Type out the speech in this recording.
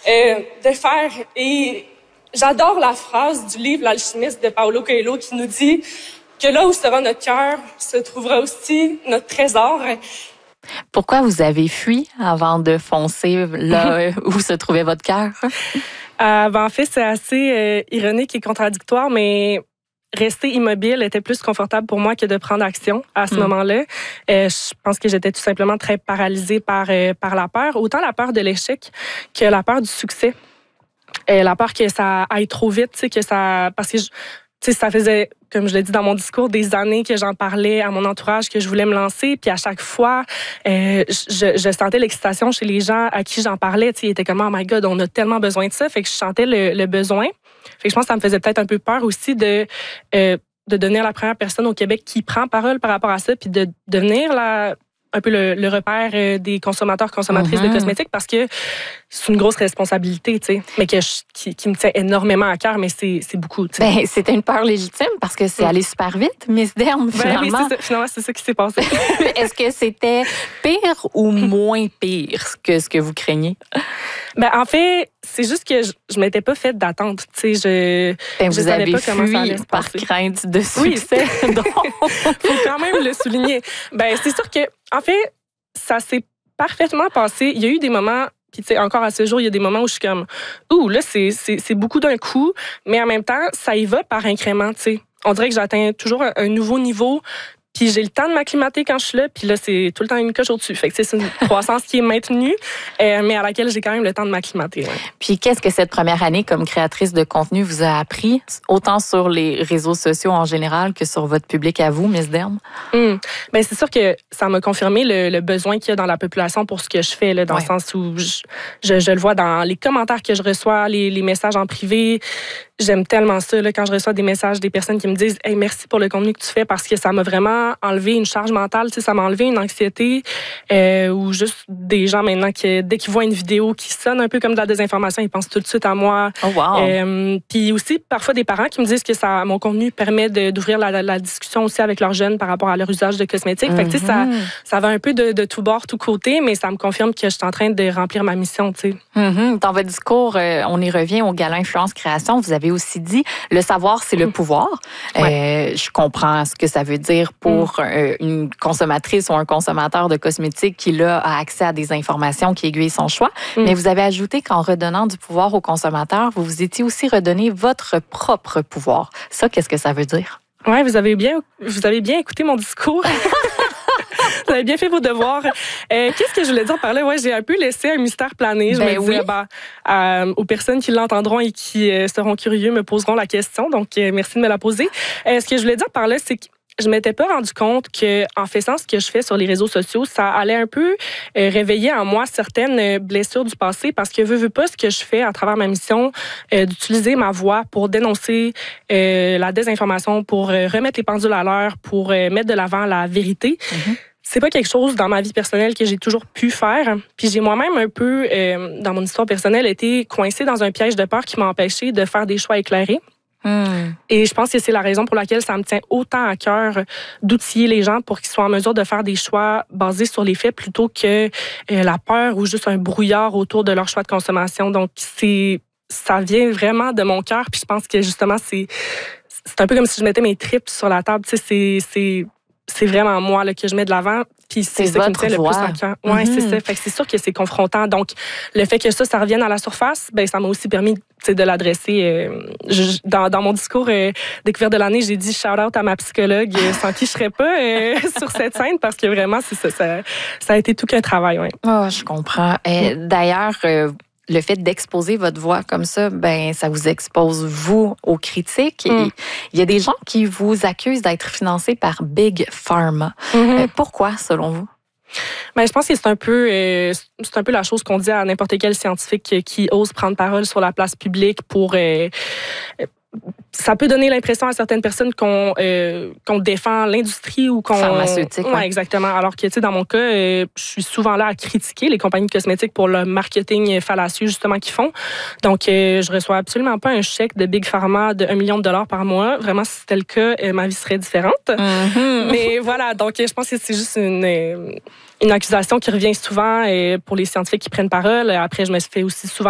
de faire. Et j'adore la phrase du livre L'Alchimiste de Paulo Coelho qui nous dit que là où sera notre cœur, se trouvera aussi notre trésor. Pourquoi vous avez fui avant de foncer là où se trouvait votre cœur? En fait, c'est assez ironique et contradictoire, mais rester immobile était plus confortable pour moi que de prendre action à ce moment-là. Je pense que j'étais tout simplement très paralysée par la peur, autant la peur de l'échec que la peur du succès. La peur que ça aille trop vite, tu sais, que ça... Parce que ça faisait, comme je l'ai dit dans mon discours, des années que j'en parlais à mon entourage, que je voulais me lancer. Puis à chaque fois, je sentais l'excitation chez les gens à qui j'en parlais. Ils étaient comme « Oh my God, on a tellement besoin de ça ». Fait que je sentais le besoin. Fait que je pense que ça me faisait peut-être un peu peur aussi de devenir la première personne au Québec qui prend parole par rapport à ça, puis de devenir un peu le repère des consommateurs, consommatrices de cosmétiques, parce que c'est une grosse responsabilité, tu sais, mais qui me tient énormément à cœur, mais c'est beaucoup, tu sais. Ben, c'était une peur légitime parce que c'est allé super vite, Miss Derme, finalement. Oui, finalement, c'est ça qui s'est passé. Est-ce que c'était pire ou moins pire que ce que vous craignez? Ben, en fait, c'est juste que je m'étais pas faite d'attente, tu sais, vous savais avez pas comment ça allait fui se par passer. crainte de succès. Oui, donc, faut quand même le souligner. Ben, c'est sûr que, en fait, ça s'est parfaitement passé. Il y a eu des moments, puis tu sais, encore à ce jour, il y a des moments où je suis comme, ouh, là, c'est beaucoup d'un coup, mais en même temps, ça y va par incrément, tu sais. On dirait que j'atteins toujours un nouveau niveau. Puis j'ai le temps de m'acclimater quand je suis là, puis là, c'est tout le temps une coche au-dessus. Fait que c'est une croissance qui est maintenue, mais à laquelle j'ai quand même le temps de m'acclimater. Ouais. Puis qu'est-ce que cette première année comme créatrice de contenu vous a appris, autant sur les réseaux sociaux en général que sur votre public à vous, Miss Derme? Ben c'est sûr que ça m'a confirmé le besoin qu'il y a dans la population pour ce que je fais, là, dans le sens où je le vois dans les commentaires que je reçois, les messages en privé. J'aime tellement ça, là, quand je reçois des messages des personnes qui me disent « Hey, merci pour le contenu que tu fais » parce que ça m'a vraiment enlevé une charge mentale, tu sais, ça m'a enlevé une anxiété ou juste des gens maintenant qui, dès qu'ils voient une vidéo qui sonne un peu comme de la désinformation, ils pensent tout de suite à moi. Oh wow! Puis aussi, parfois, des parents qui me disent que mon contenu permet d'ouvrir la discussion aussi avec leurs jeunes par rapport à leur usage de cosmétiques. Fait que, tu sais, ça va un peu de tout bord, tout côté, mais ça me confirme que je suis en train de remplir ma mission, tu sais. Dans votre discours, on y revient au Gala Influence Création, vous avez aussi dit le savoir, c'est le pouvoir. Je comprends ce que ça veut dire pour une consommatrice ou un consommateur de cosmétiques qui, là, a accès à des informations qui aiguillent son choix. Mais vous avez ajouté qu'en redonnant du pouvoir aux consommateurs, vous vous étiez aussi redonné votre propre pouvoir. Ça, qu'est-ce que ça veut dire? Oui, vous avez bien écouté mon discours. Vous avez bien fait vos devoirs. Qu'est-ce que je voulais dire par là? Ouais, j'ai un peu laissé un mystère planer. Je me disais, aux personnes qui l'entendront et qui seront curieux me poseront la question. Donc, merci de me la poser. Ce que je voulais dire par là, c'est que je m'étais pas rendu compte que, en faisant ce que je fais sur les réseaux sociaux, ça allait un peu réveiller en moi certaines blessures du passé parce que veux pas ce que je fais à travers ma mission d'utiliser ma voix pour dénoncer la désinformation, pour remettre les pendules à l'heure, pour mettre de l'avant la vérité. C'est pas quelque chose dans ma vie personnelle que j'ai toujours pu faire. Puis j'ai moi-même un peu, dans mon histoire personnelle, été coincée dans un piège de peur qui m'a empêchée de faire des choix éclairés. Et je pense que c'est la raison pour laquelle ça me tient autant à cœur d'outiller les gens pour qu'ils soient en mesure de faire des choix basés sur les faits plutôt que la peur ou juste un brouillard autour de leur choix de consommation. Donc, ça vient vraiment de mon cœur. Puis je pense que justement, c'est un peu comme si je mettais mes tripes sur la table. Tu sais, c'est vraiment moi là, que je mets de l'avant. Puis c'est ça qui me tient le plus à cœur. Oui, c'est ça. Fait que c'est sûr que c'est confrontant. Donc, le fait que ça revienne à la surface, ben ça m'a aussi permis de l'adresser. Dans mon discours découverte de l'année, j'ai dit shout-out à ma psychologue sans qui je serais pas sur cette scène parce que vraiment, c'est ça a été tout qu'un travail. Ouais. Oh, je comprends. D'ailleurs, le fait d'exposer votre voix comme ça, ben ça vous expose, vous, aux critiques. Il y a des gens qui vous accusent d'être financés par Big Pharma. Pourquoi, selon vous? Ben, je pense que c'est un peu la chose qu'on dit à n'importe quel scientifique qui ose prendre parole sur la place publique pour... ça peut donner l'impression à certaines personnes qu'on défend l'industrie ou qu'on... Pharmaceutique. Oui, exactement. Alors que, tu sais, dans mon cas, je suis souvent là à critiquer les compagnies de cosmétiques pour le marketing fallacieux, justement, qu'ils font. Donc, je reçois absolument pas un chèque de Big Pharma de $1 million par mois. Vraiment, si c'était le cas, ma vie serait différente. Mais voilà, donc je pense que c'est juste une accusation qui revient souvent pour les scientifiques qui prennent parole. Après, je me fais aussi souvent